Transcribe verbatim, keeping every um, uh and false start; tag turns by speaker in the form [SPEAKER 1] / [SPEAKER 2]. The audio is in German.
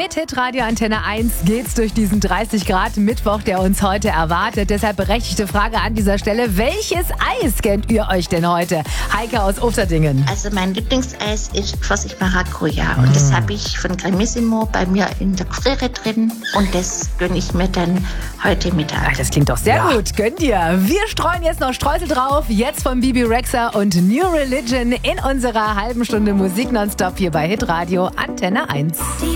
[SPEAKER 1] Mit Hitradio Antenne eins geht's durch diesen dreißig Grad Mittwoch, der uns heute erwartet. Deshalb berechtigte Frage an dieser Stelle. Welches Eis kennt ihr euch denn heute? Heike aus Ufterdingen.
[SPEAKER 2] Also mein Lieblingseis ist Pfirsich Maracuja. Und mm. das habe ich von Cremissimo bei mir in der Gefriere drin. Und das gönne ich mir dann heute Mittag.
[SPEAKER 1] Ach, das klingt doch sehr
[SPEAKER 3] Ja.
[SPEAKER 1] gut. Gönnt ihr. Wir streuen jetzt noch Streusel drauf. Jetzt von Bibi Rexha und New Religion in unserer halben Stunde Musik nonstop hier bei Hitradio Antenne eins.
[SPEAKER 4] Die